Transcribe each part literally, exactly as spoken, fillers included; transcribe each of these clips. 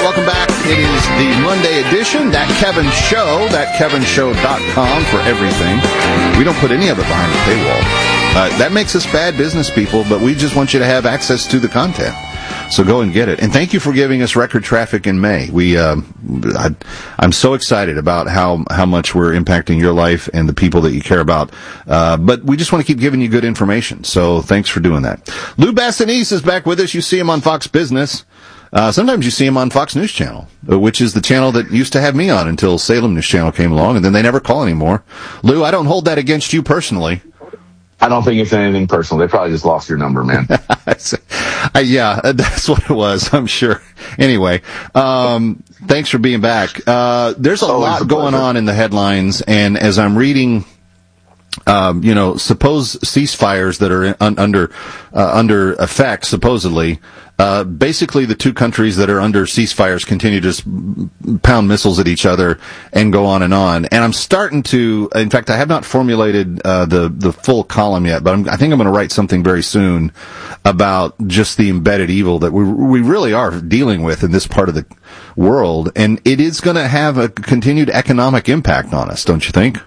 welcome back. It is the Monday edition, That Kevin Show, that kevin show dot com for everything. We don't put any of it behind the paywall. Uh, that makes us bad business people, but we just want you to have access to the content. So go and get it. And thank you for giving us record traffic in May. We, uh, I, I'm so excited about how, how much we're impacting your life and the people that you care about. Uh, but we just want to keep giving you good information. So thanks for doing that. Lou Bassanese is back with us. You see him on Fox Business. Uh, sometimes you see him on Fox News Channel, which is the channel that used to have me on until Salem News Channel came along, and then they never call anymore. Lou, I don't hold that against you personally. I don't think it's anything personal. They probably just lost your number, man. uh, yeah, that's what it was, I'm sure. Anyway, um, thanks for being back. Uh, there's a Always lot a going pleasure. on in the headlines, and as I'm reading, um, you know, suppose ceasefires that are in, un, under uh, under effect, supposedly, uh, basically the two countries that are under ceasefires continue to just pound missiles at each other and go on and on. And I'm starting to, in fact, I have not formulated uh, the the full column yet, but I'm, I think I'm going to write something very soon about just the embedded evil that we we really are dealing with in this part of the world, and it is going to have a continued economic impact on us, don't you think?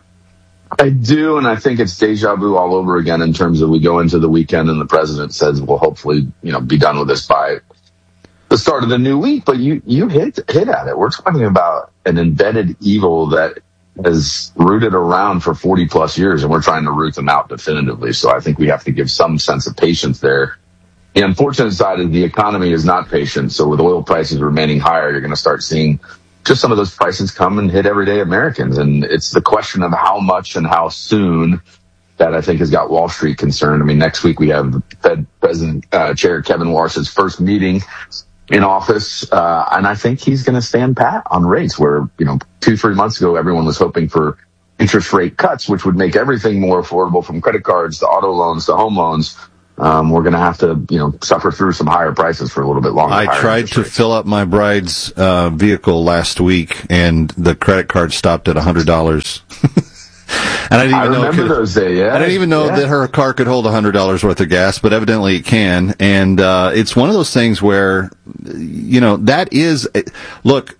I do, and I think it's deja vu all over again in terms of we go into the weekend and the president says we'll hopefully, you know, be done with this by the start of the new week. But you, you hit, hit at it. We're talking about an embedded evil that has rooted around for forty plus years, and we're trying to root them out definitively. So I think we have to give some sense of patience there. The unfortunate side is the economy is not patient. So with oil prices remaining higher, you're going to start seeing just some of those prices come and hit everyday Americans. And it's the question of how much and how soon that I think has got Wall Street concerned. I mean, next week we have Fed President uh, Chair Kevin Warsh's first meeting in office. Uh, and I think he's going to stand pat on rates where, you know, two, three months ago, everyone was hoping for interest rate cuts, which would make everything more affordable from credit cards to auto loans to home loans. Um, we're going to have to, you know, suffer through some higher prices for a little bit longer. I tried to fill up my bride's uh, vehicle last week, and the credit card stopped at one hundred dollars. And I didn't even I know remember could, those days, yeah. I didn't even know yeah. that her car could hold one hundred dollars worth of gas, but evidently it can. And uh, it's one of those things where, you know, that is, look,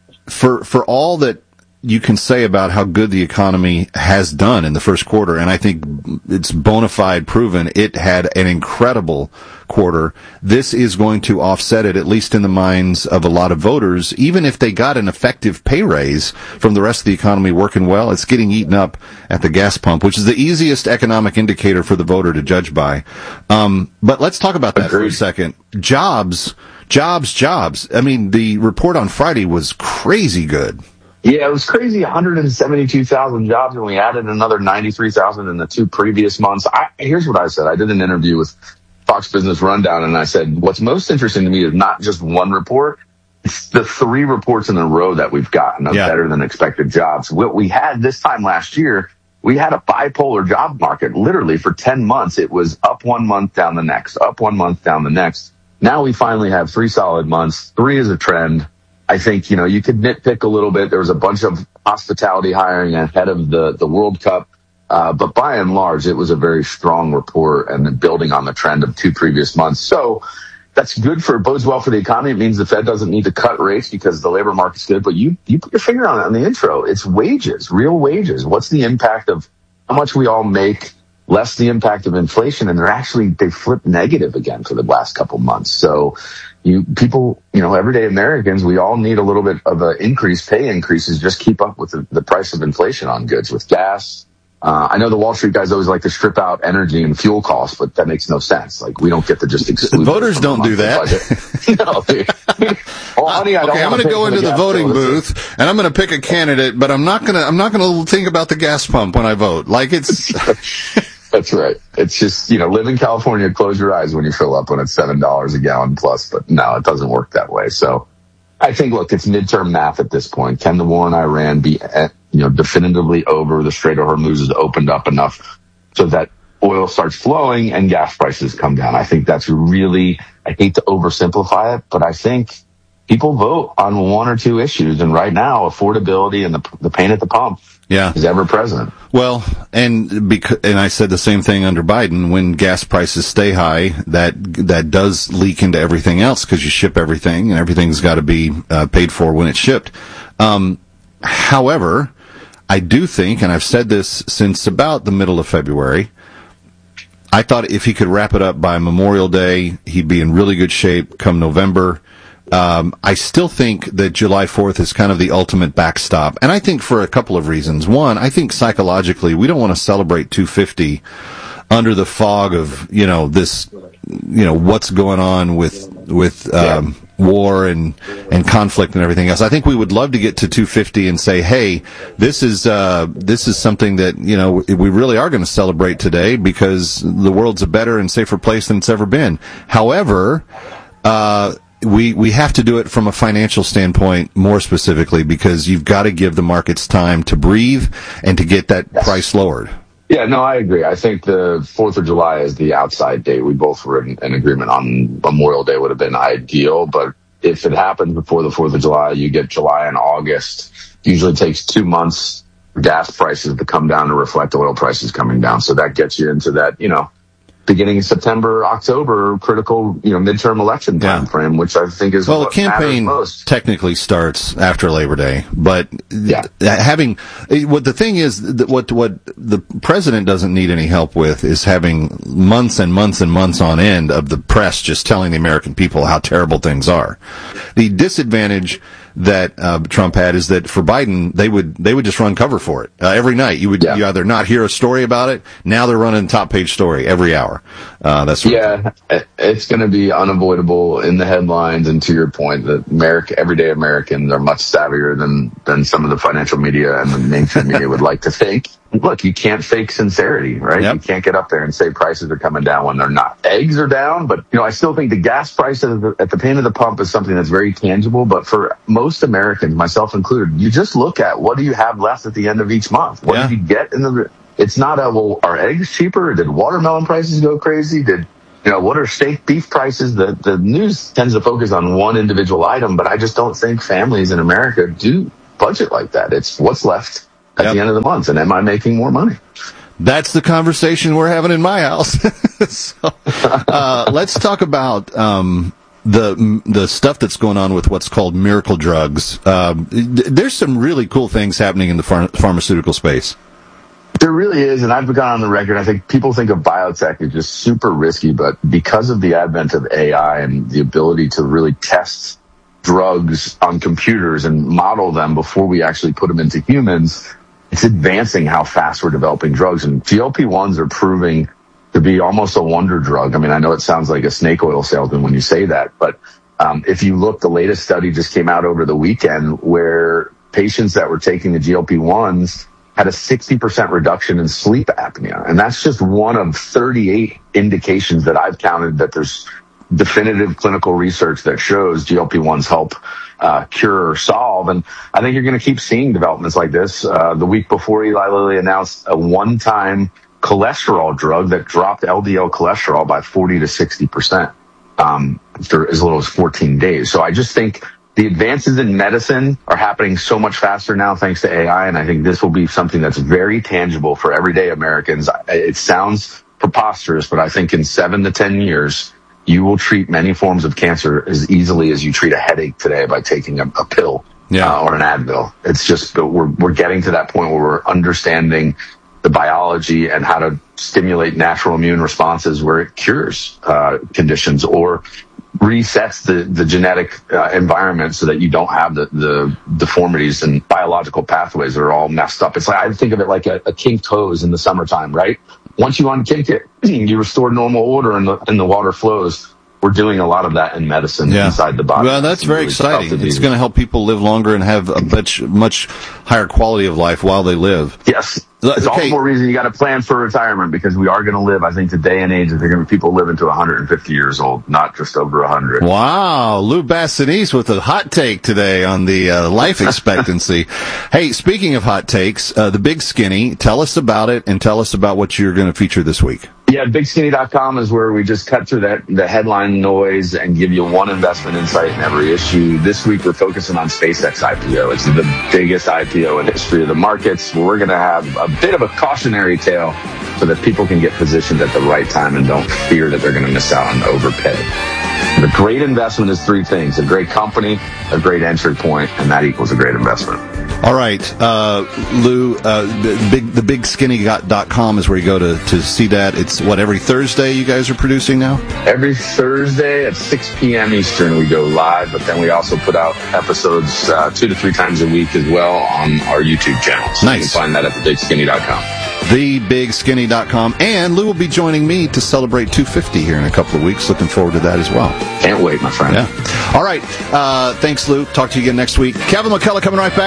for for all that you can say about how good the economy has done in the first quarter, and I think it's bona fide proven it had an incredible quarter. This is going to offset it, at least in the minds of a lot of voters. Even if they got an effective pay raise from the rest of the economy working well, it's getting eaten up at the gas pump, which is the easiest economic indicator for the voter to judge by. Um, but let's talk about that Agreed. for a second. Jobs, jobs, jobs. I mean, the report on Friday was crazy good. Yeah, it was crazy. one hundred seventy-two thousand jobs, and we added another ninety-three thousand in the two previous months. I, here's what I said. I did an interview with Fox Business Rundown, and I said, what's most interesting to me is not just one report. It's the three reports in a row that we've gotten of yeah. better than expected jobs. What we had this time last year, we had a bipolar job market. Literally for ten months, it was up one month, down the next, up one month, down the next. Now we finally have three solid months. Three is a trend. I think, you know, you could nitpick a little bit. There was a bunch of hospitality hiring ahead of the, the World Cup. Uh, but by and large, it was a very strong report and building on the trend of two previous months. So that's good for, bodes well for the economy. It means the Fed doesn't need to cut rates because the labor market's good. But you, you put your finger on it on the intro. It's wages, real wages. What's the impact of how much we all make, less the impact of inflation? And they're actually, they flipped negative again for the last couple months. So you people, you know, everyday Americans, we all need a little bit of an increase, pay increases, just keep up with the, the price of inflation on goods with gas. Uh, I know the Wall Street guys always like to strip out energy and fuel costs, but that makes no sense. Like, we don't get to just exclude. Voters don't do that. No, dude. Oh, honey, I don't okay, I'm going to go into the, the voting booth and I'm going to pick a candidate, but I'm not going to, I'm not going to think about the gas pump when I vote. Like, it's. That's right. It's just, you know, live in California, close your eyes when you fill up when it's seven dollars a gallon plus. But no, it doesn't work that way. So I think, look, it's midterm math at this point. Can the war in Iran be, you know, definitively over? The Strait of Hormuz is opened up enough so that oil starts flowing and gas prices come down. I think that's really, I hate to oversimplify it, but I think people vote on one or two issues. And right now, affordability and the, the pain at the pump yeah. is ever present. Well, and because, and I said the same thing under Biden. When gas prices stay high, that that does leak into everything else because you ship everything, and everything's got to be uh, paid for when it's shipped. Um, however, I do think, and I've said this since about the middle of February, I thought if he could wrap it up by Memorial Day, he'd be in really good shape come November. Um, I still think that July fourth is kind of the ultimate backstop. And I think for a couple of reasons. One, I think psychologically, we don't want to celebrate two fifty under the fog of, you know, this, you know, what's going on with, with, um, yeah. war and, and conflict and everything else. I think we would love to get to two fifty and say, hey, this is, uh, this is something that, you know, we really are going to celebrate today because the world's a better and safer place than it's ever been. However, uh, We we have to do it from a financial standpoint more specifically because you've got to give the markets time to breathe and to get that yes. price lowered. Yeah, no, I agree. I think the fourth of July is the outside date. We both were in, in agreement on Memorial Day would have been ideal, but if it happens before the fourth of July, you get July and August. Usually takes two months for gas prices to come down to reflect oil prices coming down. So that gets you into that, you know, beginning of September, October, critical, you know, midterm election time yeah. frame, which I think is well, what the campaign most. technically starts after Labor Day, but yeah. having what the thing is, that what what the president doesn't need any help with is having months and months and months on end of the press just telling the American people how terrible things are. The disadvantage that uh, Trump had is that for Biden, they would they would just run cover for it uh, every night. You would yeah. you either not hear a story about it. Now they're running top page story every hour. Uh, that's yeah, it's going to be unavoidable in the headlines. And to your point, that America, everyday Americans are much savvier than than some of the financial media and the mainstream media would like to think. Look, you can't fake sincerity, right? Yep. You can't get up there and say prices are coming down when they're not. Eggs are down, but you know, I still think the gas price at the, at the pain of the pump is something that's very tangible. But for most Americans, myself included, you just look at what do you have left at the end of each month? What yeah. did you get in the? It's not a well, are eggs cheaper? Did watermelon prices go crazy? Did you know what are steak beef prices? The the news tends to focus on one individual item, but I just don't think families in America do budget like that. It's what's left at yep. the end of the month, and am I making more money? That's the conversation we're having in my house. so, uh, let's talk about um, the the stuff that's going on with what's called miracle drugs. Um, there's some really cool things happening in the phar- pharmaceutical space. There really is, and I've gone on the record. I think people think of biotech as just super risky, but because of the advent of A I and the ability to really test drugs on computers and model them before we actually put them into humans, it's advancing how fast we're developing drugs. And G L P ones are proving to be almost a wonder drug. I mean, I know it sounds like a snake oil salesman when you say that, but um, if you look, the latest study just came out over the weekend where patients that were taking the G L P ones had a sixty percent reduction in sleep apnea. And that's just one of thirty-eight indications that I've counted that there's definitive clinical research that shows G L P ones help uh, cure or solve. And I think you're going to keep seeing developments like this. Uh, the week before, Eli Lilly announced a one-time cholesterol drug that dropped L D L cholesterol by forty to sixty percent um, after as little as fourteen days. So I just think the advances in medicine are happening so much faster now thanks to A I, and I think this will be something that's very tangible for everyday Americans. It sounds preposterous, but I think in seven to ten years, you will treat many forms of cancer as easily as you treat a headache today by taking a, a pill yeah. uh, or an Advil. It's just we're we're getting to that point where we're understanding the biology and how to stimulate natural immune responses where it cures uh, conditions or resets the, the genetic uh, environment so that you don't have the, the deformities and biological pathways that are all messed up. It's like, I think of it like a, a kinked hose in the summertime, right? Once you unkink it, you restore normal order and the, and the water flows. We're doing a lot of that in medicine yeah. inside the body. Well, that's very really exciting. It's going to help people live longer and have a much, much higher quality of life while they live. Yes. It's okay. All the more reason you got to plan for retirement because we are going to live, I think, today and age, there are going to be people living to one hundred fifty years old, not just over one hundred. Wow. Lou Bassanese with a hot take today on the uh, life expectancy. Hey, speaking of hot takes, uh, the Big Skinny, tell us about it and tell us about what you're going to feature this week. Yeah, big skinny dot com is where we just cut through that the headline noise and give you one investment insight in every issue. This week, we're focusing on SpaceX I P O. It's the biggest I P O in the history of the markets. We're going to have a bit of a cautionary tale so that people can get positioned at the right time and don't fear that they're going to miss out and overpay. The great investment is three things: a great company, a great entry point, and that equals a great investment. All right, uh, Lou, uh, the big, the big skinny dot com is where you go to, to see that. It's what, every Thursday you guys are producing now? Every Thursday at six p.m. Eastern we go live, but then we also put out episodes uh, two to three times a week as well on our YouTube channel. So nice. You can find that at the big skinny dot com. the big skinny dot com. And Lou will be joining me to celebrate two fifty here in a couple of weeks. Looking forward to that as well. Can't wait, my friend. Yeah. All right. Uh, thanks, Lou. Talk to you again next week. Kevin McCullough coming right back.